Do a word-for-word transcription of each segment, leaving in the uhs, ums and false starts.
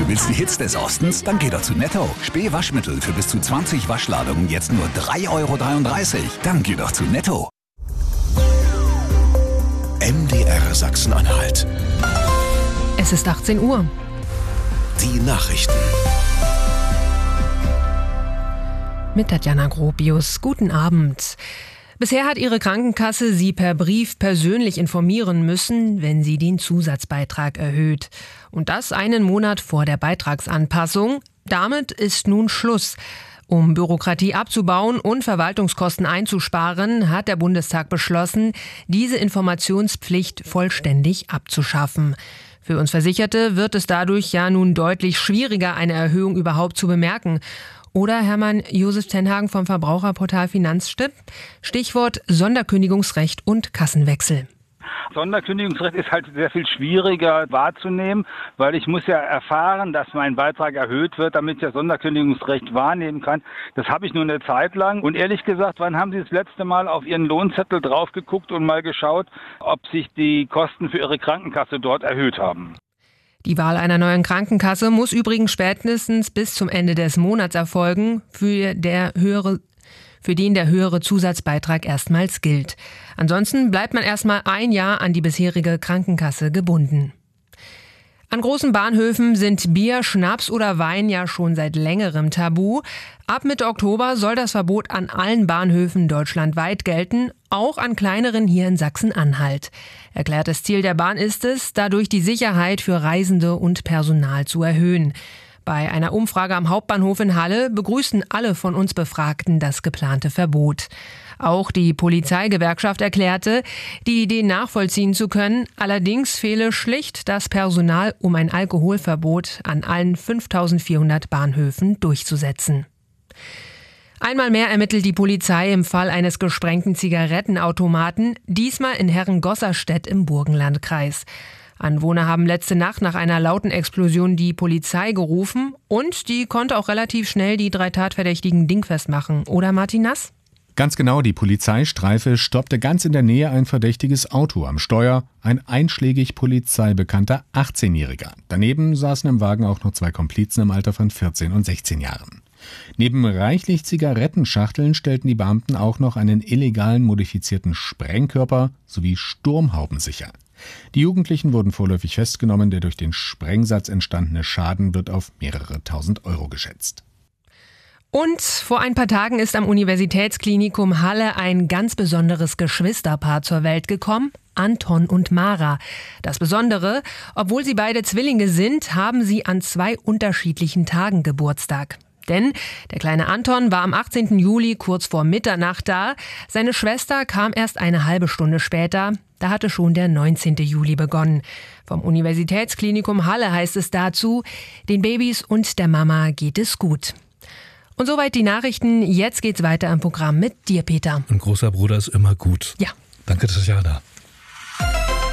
Willst die Hits des Ostens? Dann geh doch zu Netto. Spee Waschmittel für bis zu zwanzig Waschladungen jetzt nur drei Euro dreiunddreißig. Dann geh doch zu Netto. M D R Sachsen-Anhalt. Es ist achtzehn Uhr. Die Nachrichten. Mit Tatjana Gropius. Guten Abend. Bisher hat Ihre Krankenkasse Sie per Brief persönlich informieren müssen, wenn sie den Zusatzbeitrag erhöht. Und das einen Monat vor der Beitragsanpassung. Damit ist nun Schluss. Um Bürokratie abzubauen und Verwaltungskosten einzusparen, hat der Bundestag beschlossen, diese Informationspflicht vollständig abzuschaffen. Für uns Versicherte wird es dadurch ja nun deutlich schwieriger, eine Erhöhung überhaupt zu bemerken. Oder Hermann Josef Tenhagen vom Verbraucherportal Finanztipp? Stichwort Sonderkündigungsrecht und Kassenwechsel. Sonderkündigungsrecht ist halt sehr viel schwieriger wahrzunehmen, weil ich muss ja erfahren, dass mein Beitrag erhöht wird, damit ich das Sonderkündigungsrecht wahrnehmen kann. Das habe ich nur eine Zeit lang. Und ehrlich gesagt, wann haben Sie das letzte Mal auf Ihren Lohnzettel drauf geguckt und mal geschaut, ob sich die Kosten für Ihre Krankenkasse dort erhöht haben? Die Wahl einer neuen Krankenkasse muss übrigens spätestens bis zum Ende des Monats erfolgen, für, der höhere, für den der höhere Zusatzbeitrag erstmals gilt. Ansonsten bleibt man erstmal ein Jahr an die bisherige Krankenkasse gebunden. An großen Bahnhöfen sind Bier, Schnaps oder Wein ja schon seit längerem tabu. Ab Mitte Oktober soll das Verbot an allen Bahnhöfen deutschlandweit gelten, auch an kleineren hier in Sachsen-Anhalt. Erklärtes Ziel der Bahn ist es, dadurch die Sicherheit für Reisende und Personal zu erhöhen. Bei einer Umfrage am Hauptbahnhof in Halle begrüßten alle von uns Befragten das geplante Verbot. Auch die Polizeigewerkschaft erklärte, die Idee nachvollziehen zu können. Allerdings fehle schlicht das Personal, um ein Alkoholverbot an allen fünftausendvierhundert Bahnhöfen durchzusetzen. Einmal mehr ermittelt die Polizei im Fall eines gesprengten Zigarettenautomaten, diesmal in Herrengosserstedt im Burgenlandkreis. Anwohner haben letzte Nacht nach einer lauten Explosion die Polizei gerufen und die konnte auch relativ schnell die drei Tatverdächtigen dingfest machen. Oder Martin Nass? Ganz genau, die Polizeistreife stoppte ganz in der Nähe ein verdächtiges Auto am Steuer, ein einschlägig polizeibekannter achtzehnjähriger. Daneben saßen im Wagen auch noch zwei Komplizen im Alter von vierzehn und sechzehn Jahren. Neben reichlich Zigarettenschachteln stellten die Beamten auch noch einen illegalen modifizierten Sprengkörper sowie Sturmhauben sicher. Die Jugendlichen wurden vorläufig festgenommen, der durch den Sprengsatz entstandene Schaden wird auf mehrere tausend Euro geschätzt. Und vor ein paar Tagen ist am Universitätsklinikum Halle ein ganz besonderes Geschwisterpaar zur Welt gekommen, Anton und Mara. Das Besondere, obwohl sie beide Zwillinge sind, haben sie an zwei unterschiedlichen Tagen Geburtstag. Denn der kleine Anton war am achtzehnten Juli kurz vor Mitternacht da. Seine Schwester kam erst eine halbe Stunde später. Da hatte schon der neunzehnten Juli begonnen. Vom Universitätsklinikum Halle heißt es dazu, den Babys und der Mama geht es gut. Und soweit die Nachrichten. Jetzt geht's weiter im Programm mit dir, Peter. Ein großer Bruder ist immer gut. Ja. Danke, Tatjana.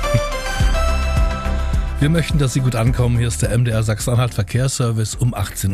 Wir möchten, dass Sie gut ankommen. Hier ist der M D R Sachsen-Anhalt Verkehrsservice um achtzehn Uhr.